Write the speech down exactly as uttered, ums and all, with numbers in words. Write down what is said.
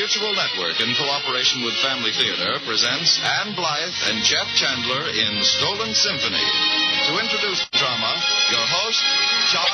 Mutual Network, in cooperation with Family Theater, presents Ann Blythe and Jeff Chandler in Stolen Symphony. To introduce the drama, your host, Charles...